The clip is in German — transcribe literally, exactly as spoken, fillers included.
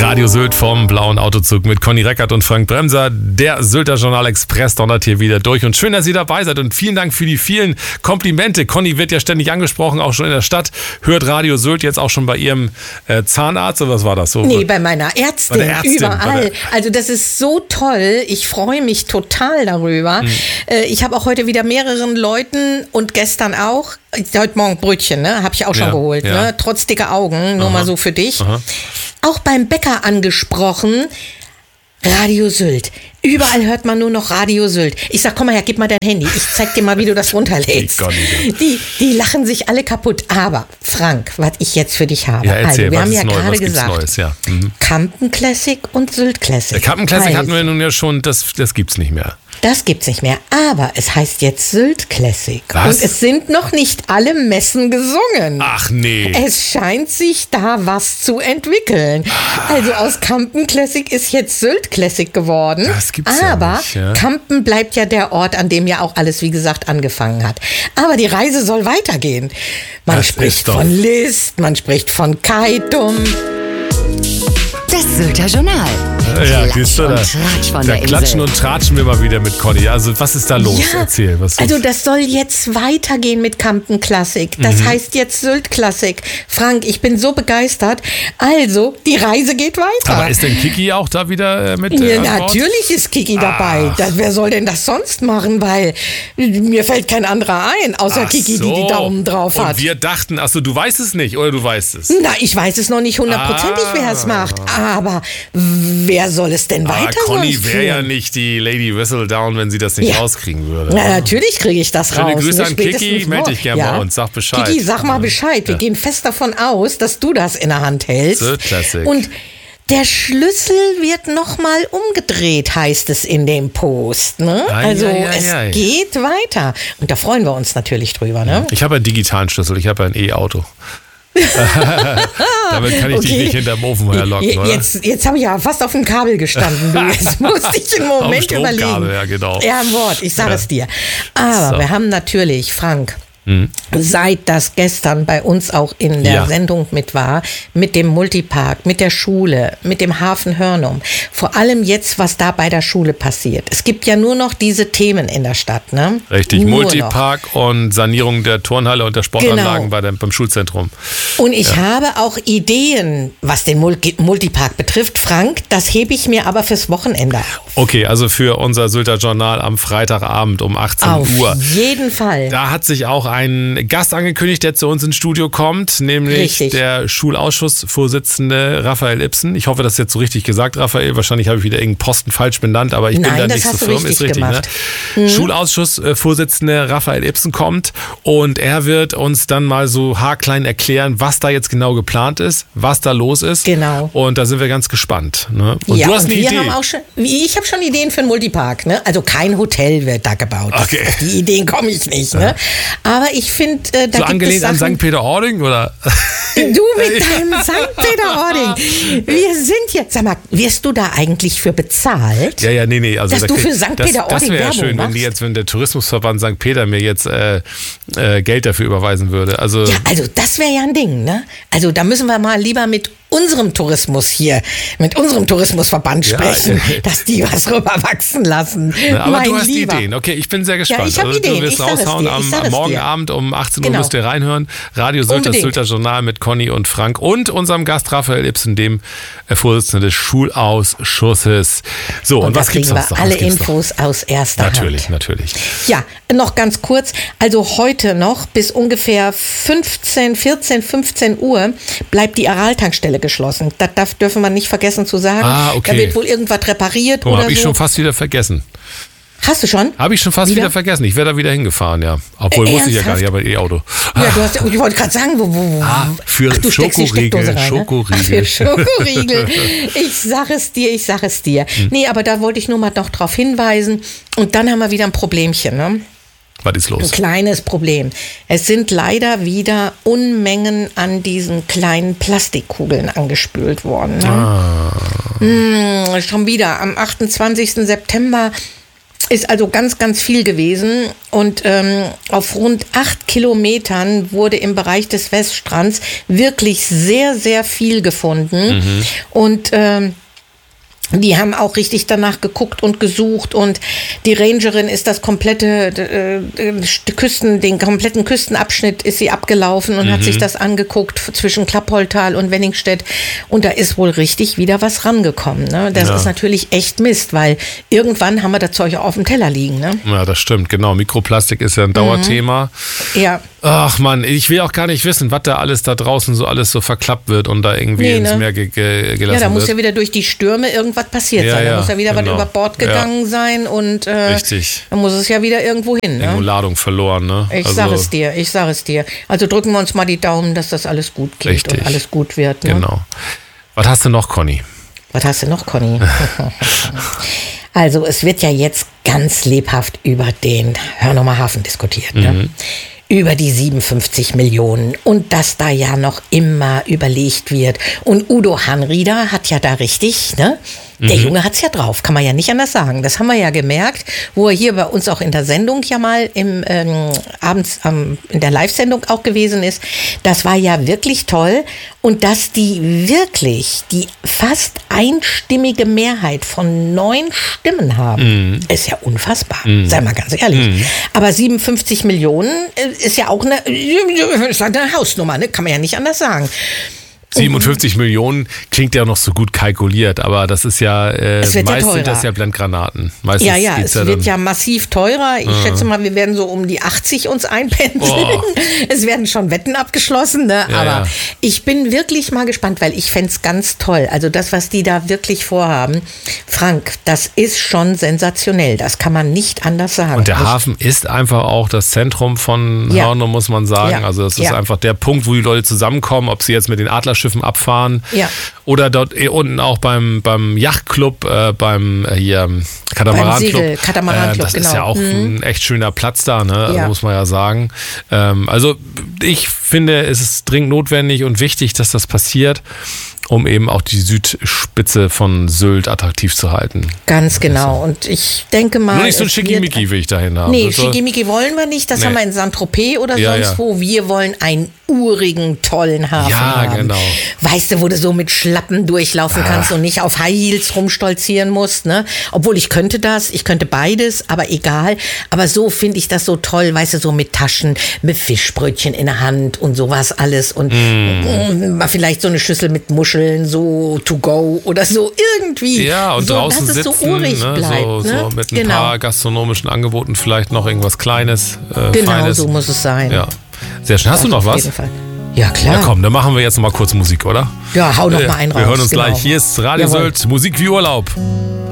Radio Sylt vom Blauen Autozug mit Conny Reckert und Frank Bremser. Der Sylter Journal Express donnert hier wieder durch. Und schön, dass ihr dabei seid. Und vielen Dank für die vielen Komplimente. Conny wird ja ständig angesprochen, auch schon in der Stadt. Hört Radio Sylt jetzt auch schon bei ihrem äh, Zahnarzt oder was war das so? Nee, bei meiner Ärztin. Bei der Ärztin überall. Bei der also das ist so toll. Ich freue mich total darüber. Hm. Äh, ich habe auch heute wieder mehreren Leuten und gestern auch, heute Morgen Brötchen, ne? Habe ich auch schon ja, geholt. Ja. Ne? Trotz dicker Augen, nur Aha. mal so für dich. Aha. Auch beim Bäcker angesprochen, Radio Sylt. Überall hört man nur noch Radio Sylt. Ich sag, komm mal her, gib mal dein Handy. Ich zeig dir mal, wie du das runterlädst. Die, die lachen sich alle kaputt. Aber, Frank, was ich jetzt für dich habe. Ja, erzähl, also, wir haben ja neu, gerade gesagt, Neues, ja. mhm. Kampen Classic und Sylt Classic. Der Kampen Classic also, hatten wir nun ja schon, das, das gibt's nicht mehr. Das gibt's nicht mehr. Aber es heißt jetzt Sylt Classic. Was? Und es sind noch nicht alle Messen gesungen. Ach nee. Es scheint sich da was zu entwickeln. Also aus Kampen Classic ist jetzt Sylt Classic geworden. Das gibt's Aber ja nicht, ja. Kampen bleibt ja der Ort, an dem ja auch alles, wie gesagt, angefangen hat. Aber die Reise soll weitergehen. Man Das spricht ist doch- von List, man spricht von Kaitum. Das Sylter Journal. Ja, Klatsch siehst du, und da, Tratsch von da der klatschen Insel. und tratschen wir mal wieder mit Conny. Also was ist da los? Ja, Erzähl. Was also das soll jetzt weitergehen mit Kampen Classic. Das Mhm. heißt jetzt Sylt Classic. Frank, ich bin so begeistert. Also, die Reise geht weiter. Aber ist denn Kiki auch da wieder äh, mit äh, Ja, an Bord? natürlich ist Kiki dabei. Ach. Das, wer soll denn das sonst machen? Weil mir fällt kein anderer ein, außer Ach Kiki, so. die die Daumen drauf hat. Und wir dachten, achso, du weißt es nicht oder du weißt es? Na, ich weiß es noch nicht hundertprozentig, Ah. wer es macht. Aber wer soll es denn Aber weiter Conny sonst wäre ja führen? nicht die Lady Whistledown, wenn sie das nicht Ja. rauskriegen würde. Na, natürlich kriege ich das Schöne raus. Grüße ne? an Kiki, Spätestens melde morgen. dich gerne bei uns, sag Bescheid. Kiki, sag mal Bescheid. Wir Ja. gehen fest davon aus, dass du das in der Hand hältst. Sylt Classic. Und der Schlüssel wird nochmal umgedreht, heißt es in dem Post. Ne? Ei, also ei, ei, es ei. geht weiter. Und da freuen wir uns natürlich drüber. Ne? Ich habe einen digitalen Schlüssel, ich habe ein E-Auto. Damit kann ich dich Okay. nicht hinterm Ofen herlocken, oder? Jetzt, jetzt habe ich ja fast auf dem Kabel gestanden. Du. Jetzt musste ich einen Auf dem Moment Stromkabel, überlegen. ja, genau. Ja, ein Wort, ich sage Ja. es dir. Aber So. wir haben natürlich, Frank, seit das gestern bei uns auch in der Ja. Sendung mit war, mit dem Multipark, mit der Schule, mit dem Hafen Hörnum, vor allem jetzt, was da bei der Schule passiert. Es gibt ja nur noch diese Themen in der Stadt, ne? Richtig, Nur Multipark und Sanierung der Turnhalle und der Sportanlagen Genau. bei dem, beim Schulzentrum. Und ich habe auch Ideen, was den Multi- Multipark betrifft, Frank, das hebe ich mir aber fürs Wochenende auf. Okay, also für unser Sylter Journal am Freitagabend um achtzehn Auf Uhr. jeden Fall. Da hat sich auch ein Gast angekündigt, der zu uns ins Studio kommt, nämlich Richtig. der Schulausschussvorsitzende Raphael Ibsen. Ich hoffe, das ist jetzt so richtig gesagt, Raphael. Wahrscheinlich habe ich wieder irgendeinen Posten falsch benannt, aber ich bin Nein, da das nicht so hast du firm. richtig Ist richtig, gemacht. ne? Schulausschussvorsitzende Raphael Ibsen kommt und er wird uns dann mal so haarklein erklären, was da jetzt genau geplant ist, was da los ist. Genau. Und da sind wir ganz gespannt. Ne? Und ja, du hast und eine wir Idee. haben auch schon, ich habe schon Ideen für einen Multipark, ne? Also kein Hotel wird da gebaut. Das- Okay. Auf die Ideen komme ich nicht, ne? Aber ich finde, äh, da so gibt angelehnt es an Sachen, Sankt Peter-Ording, oder? Du mit deinem Sankt Peter-Ording. Wir sind jetzt, sag mal, wirst du da eigentlich für bezahlt? Ja, ja, nee, nee. Also Dass da du krieg- für Sankt das, Peter-Ording Das wäre ja Werbung schön, wenn machst. die jetzt, wenn der Tourismusverband Sankt Peter mir jetzt äh, äh, Geld dafür überweisen würde. Also Ja, also das wäre ja ein Ding, ne? Also da müssen wir mal lieber mit unserem Tourismus hier, mit unserem Tourismusverband Ja, sprechen, äh, dass die was rüberwachsen lassen. Ne, aber mein du hast Lieber. Ideen. Okay, ich bin sehr gespannt. ich hab also, Ideen. Du wirst Ich sag es raushauen dir. Ich am, sag am es morgen dir. Abend um achtzehn Uhr Genau. müsst ihr reinhören. Radio Sylt, das Unbedingt. Sylter Journal mit Conny und Frank und unserem Gast Raphael Ibsen, dem äh, Vorsitzenden des Schulausschusses. So, und, Und, was da gibt's kriegen sonst wir noch? alle Was gibt's noch? Infos aus erster Natürlich, Hand. natürlich. Ja, noch ganz kurz. Also heute noch bis ungefähr fünfzehn, vierzehn, fünfzehn Uhr bleibt die Araltankstelle geschlossen. Das darf, dürfen wir nicht vergessen zu sagen. Ah, okay. Da wird wohl irgendwas repariert Oh, oder habe ich so. schon fast wieder vergessen. Hast du schon? Habe ich schon fast Wieder? wieder, vergessen. Ich wäre da wieder hingefahren, ja. Obwohl, Äh, wusste ich ja gar ernsthaft? nicht, aber E-Auto. Ja, du hast, ich wollte gerade sagen, wo, wo, wo. Ah, für Ach, du steckst die Schokoriegel, Steckdose rein, Schokoriegel. Ne? Ach, für Schokoriegel. Ich sag es dir, ich sag es dir. Hm. Nee, aber da wollte ich nur mal noch drauf hinweisen. Und dann haben wir wieder ein Problemchen, ne? Was ist Ein los? kleines Problem. Es sind leider wieder Unmengen an diesen kleinen Plastikkugeln angespült worden. Ne? Ah. Mm, schon wieder am achtundzwanzigsten September ist also ganz, ganz viel gewesen. Und ähm, auf rund acht Kilometern wurde im Bereich des Weststrands wirklich sehr, sehr viel gefunden. Mhm. Und ähm, die haben auch richtig danach geguckt und gesucht und die Rangerin ist das komplette äh, Küsten, den kompletten Küstenabschnitt ist sie abgelaufen und mhm. hat sich das angeguckt zwischen Klappholtal und Wenningstedt und da ist wohl richtig wieder was rangekommen. Ne? Das ja. ist natürlich echt Mist, weil irgendwann haben wir das Zeug auch auf dem Teller liegen. Ne? Ja, das stimmt, genau. Mikroplastik ist ja ein Dauerthema. Mhm. Ja. Ach Mann, ich will auch gar nicht wissen, was da alles da draußen so alles so verklappt wird und da irgendwie nee, ins ne? Meer ge- ge- gelassen wird. Ja, da muss wird. ja wieder durch die Stürme irgendwas passiert ja, sein. Da ja, muss ja wieder genau. was über Bord gegangen ja. sein und äh, Richtig. dann muss es ja wieder irgendwo hin. Irgendwo Ne? Ladung verloren, ne? Ich also, sag es dir, ich sag es dir. Also drücken wir uns mal die Daumen, dass das alles gut geht richtig. und alles gut wird. Ne? Genau. Was hast du noch, Conny? Was hast du noch, Conny? Also es wird ja jetzt ganz lebhaft über den Hörnumer Hafen diskutiert. Ne? Mhm. Über die siebenundfünfzig Millionen und dass da ja noch immer überlegt wird. Und Udo Hanrieder hat ja da richtig, ne? Der mhm. Junge hat's ja drauf, kann man ja nicht anders sagen. Das haben wir ja gemerkt, wo er hier bei uns auch in der Sendung ja mal im ähm, abends ähm, in der Live-Sendung auch gewesen ist. Das war ja wirklich toll. Und dass die wirklich die fast einstimmige Mehrheit von neun Stimmen haben, mhm. ist ja unfassbar. Mhm. Sei mal ganz ehrlich. Mhm. Aber siebenundfünfzig Millionen ist ja auch eine, ist eine Hausnummer, ne? Kann man ja nicht anders sagen. siebenundfünfzig Millionen klingt ja noch so gut kalkuliert, aber das ist ja, äh, meist ja sind das ja Blendgranaten. Meistens ja, ja, es ja wird ja massiv teurer. Ich ah. schätze mal, wir werden so um die achtzig uns einpendeln. Oh. Es werden schon Wetten abgeschlossen, ne? Ja, aber ja. ich bin wirklich mal gespannt, weil ich fände es ganz toll. Also das, was die da wirklich vorhaben, Frank, das ist schon sensationell. Das kann man nicht anders sagen. Und der Hafen ist einfach auch das Zentrum von ja. Hörnum, muss man sagen. Ja. Also das ist ja. einfach der Punkt, wo die Leute zusammenkommen, ob sie jetzt mit den Adlerschiffen abfahren ja. oder dort unten auch beim, beim Yachtclub, äh, beim äh, hier Katamaran-Club. Katamaran-Club, äh, das genau. ist ja auch mhm. ein echt schöner Platz da, ne? Also ja. muss man ja sagen. Ähm, also ich finde, es ist dringend notwendig und wichtig, dass das passiert, um eben auch die Südspitze von Sylt attraktiv zu halten. Ganz genau. Und ich denke mal... Nur nicht so ein Schickimicki will ich dahin haben. Nee, Schickimicki wollen wir nicht. Das nee. haben wir in Saint-Tropez oder ja, sonst ja. wo. Wir wollen einen urigen, tollen Hafen ja, haben. Ja, genau. Weißt du, wo du so mit Schlappen durchlaufen ah. kannst und nicht auf High Heels rumstolzieren musst, ne? Obwohl ich könnte das, ich könnte beides, aber egal. Aber so finde ich das so toll, weißt du, so mit Taschen, mit Fischbrötchen in der Hand und sowas alles und mm. mal vielleicht so eine Schüssel mit Muscheln, so to go oder so irgendwie. Ja, und so, draußen dass es sitzen, so urig ne? bleibt. So, ne? so mit ein genau. paar gastronomischen Angeboten, vielleicht noch irgendwas Kleines, äh, Genau, Feines. so muss es sein. Ja. Sehr schön. Hast das du noch auf was? Jeden Fall. Ja, klar. Ja, komm, dann machen wir jetzt noch mal kurz Musik, oder? Ja, hau noch mal einen raus. Wir hören uns genau. gleich. Hier ist Radio Sylt, Musik wie Urlaub.